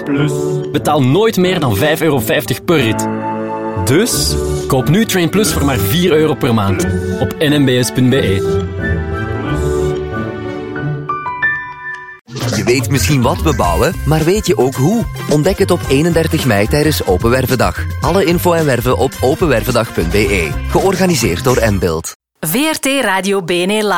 Betaal nooit meer dan €5,50 per rit. Dus koop nu Train Plus voor maar €4 per maand op nmbs.be. Je weet misschien wat we bouwen, maar weet je ook hoe? Ontdek het op 31 mei tijdens Open Wervendag. Alle info en werven op openwervendag.be. Georganiseerd door Mbuild. VRT Radio BNE Live.